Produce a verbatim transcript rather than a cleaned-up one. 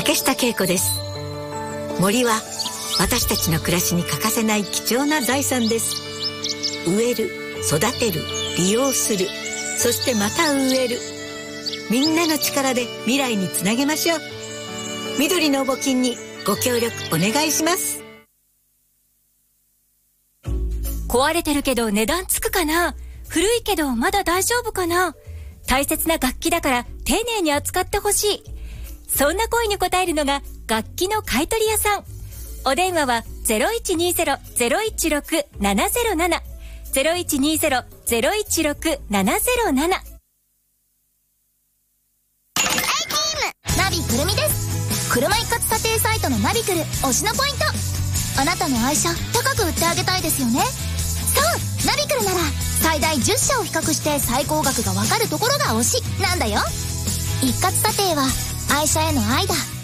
竹下恵子です。森は私たちの暮らしに欠かせない貴重な財産です。植える、育てる、利用する、そしてまた植える。みんなの力で未来につなげましょう。緑の募金にご協力お願いします。 壊れてるけど値段つくかな、古いけどまだ大丈夫かな、大切な楽器だから丁寧に扱ってほしい。そんな声に応えるのが楽器の買取屋さん。お電話は ゼロいちにゼロ ゼロいちろく ななゼロなな ゼロいちにゼロ ゼロいちろく ななゼロなな。 ナビくるみです。車一括査定サイトのナビくる推しのポイント。あなたの愛車高く売ってあげたいですよね。そう、ナビくるなら最大じゅっしゃを比較して最高額がわかるところが推しなんだよ。一括査定は愛車への愛だ。